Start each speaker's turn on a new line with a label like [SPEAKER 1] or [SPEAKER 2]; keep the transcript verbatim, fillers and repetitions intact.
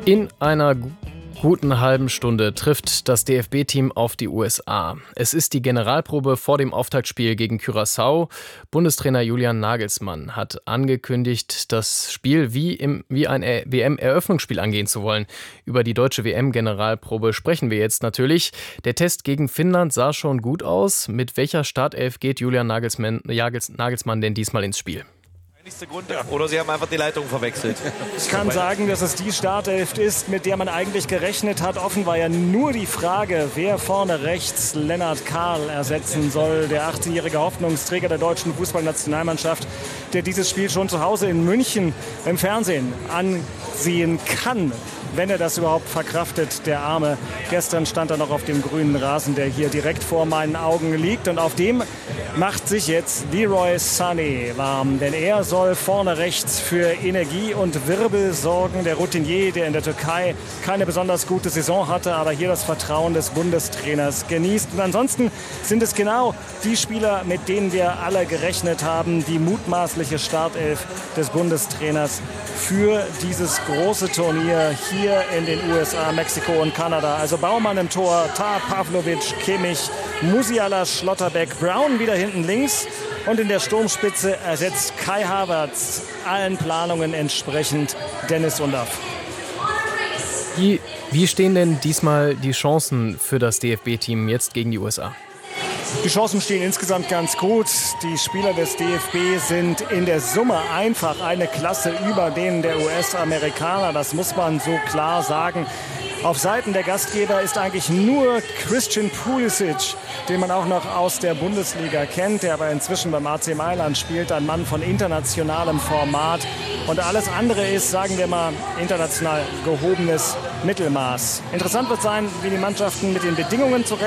[SPEAKER 1] In einer gu- guten halben Stunde trifft das D F B-Team auf die U S A. Es ist die Generalprobe vor dem Auftaktspiel gegen Curaçao. Bundestrainer Julian Nagelsmann hat angekündigt, das Spiel wie, im, wie ein W M-Eröffnungsspiel angehen zu wollen. Über die deutsche W M-Generalprobe sprechen wir jetzt natürlich. Der Test gegen Finnland sah schon gut aus. Mit welcher Startelf geht Julian Nagelsmann, Nagelsmann denn diesmal ins Spiel?
[SPEAKER 2] Grund, oder Sie haben einfach die Leitung verwechselt.
[SPEAKER 3] Ich kann sagen, dass es die Startelf ist, mit der man eigentlich gerechnet hat. Offen war ja nur die Frage, wer vorne rechts Lennart Kahl ersetzen soll. Der achtzehnjährige Hoffnungsträger der deutschen Fußballnationalmannschaft, der dieses Spiel schon zu Hause in München im Fernsehen ansehen kann, wenn er das überhaupt verkraftet, der Arme. Gestern stand er noch auf dem grünen Rasen, der hier direkt vor meinen Augen liegt. Und auf dem macht sich jetzt Leroy Sané warm. Denn er soll vorne rechts für Energie und Wirbel sorgen. Der Routinier, der in der Türkei keine besonders gute Saison hatte, aber hier das Vertrauen des Bundestrainers genießt. Und ansonsten sind es genau die Spieler, mit denen wir alle gerechnet haben. Die mutmaßliche Startelf des Bundestrainers für dieses große Turnier hier in den U S A, Mexiko und Kanada. Also Baumann im Tor, Tah, Pavlovic, Kimmich, Musiala, Schlotterbeck, Brown wieder hinten links. Und in der Sturmspitze ersetzt Kai Havertz allen Planungen entsprechend Dennis Undaff.
[SPEAKER 1] Wie, wie stehen denn diesmal die Chancen für das D F B-Team jetzt gegen die U S A?
[SPEAKER 3] Die Chancen stehen insgesamt ganz gut. Die Spieler des D F B sind in der Summe einfach eine Klasse über denen der U S-Amerikaner. Das muss man so klar sagen. Auf Seiten der Gastgeber ist eigentlich nur Christian Pulisic, den man auch noch aus der Bundesliga kennt, der aber inzwischen beim A C Mailand spielt, ein Mann von internationalem Format. Und alles andere ist, sagen wir mal, international gehobenes Mittelmaß. Interessant wird sein, wie die Mannschaften mit den Bedingungen zurechtkommen.